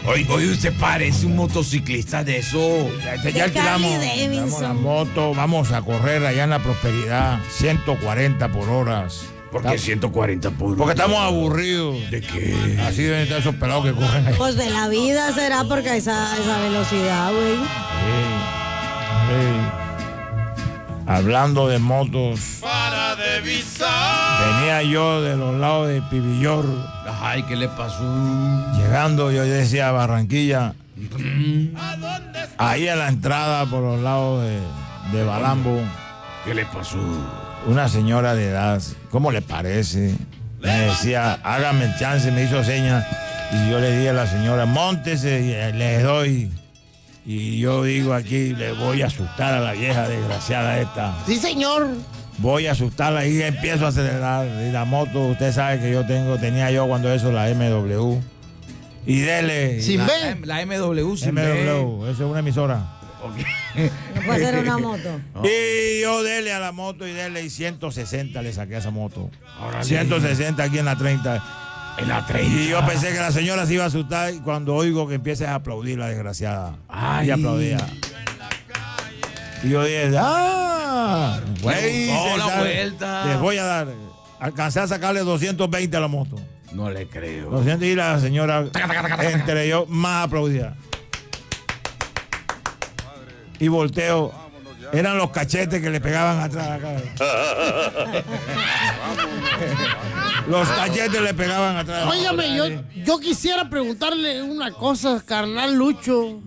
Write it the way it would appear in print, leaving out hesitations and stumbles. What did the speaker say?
Oye, usted parece un motociclista de eso. Ya alquilamos la moto, vamos a correr allá en la Prosperidad, 140 por hora. ¿Por qué 140 por hora? Porque estamos aburridos. ¿De qué? Así deben estar esos pelados que corren ahí. Pues de la vida será porque esa velocidad, güey. Hablando de motos, Para divisar. venía yo de los lados de Pibillor. Ay, ¿qué le pasó? Llegando, yo decía Barranquilla. Ahí a la entrada por los lados de Balambo. ¿Qué le pasó? Una señora de edad, ¿cómo le parece? Me decía, hágame el chance, me hizo señas. Y yo le dije a la señora, móntese, y le doy. Y yo digo aquí, le voy a asustar a la vieja desgraciada esta. Sí, señor. Voy a asustarla y empiezo a acelerar. Y la moto, usted sabe que tenía yo cuando eso, la MW. Y dele. Sin B. La MW sin MW, eso es una emisora. No puede ser una moto. Y yo dele a la moto y dele, y 160 le saqué a esa moto. Órale. 160 aquí en la 30. En la 30. Y yo pensé que la señora se iba a asustar y cuando oigo que empieza a aplaudir la desgraciada. Ay. Y aplaudía. Y yo dije, güey, dio la vuelta. les voy a dar. Alcancé a sacarle 220 a la moto. No le creo. 200 y la señora, entre yo, más aplaudía. Y volteo. Eran los cachetes que le pegaban atrás acá. Los cachetes le pegaban atrás. Óigame, yo quisiera preguntarle una cosa, carnal Lucho.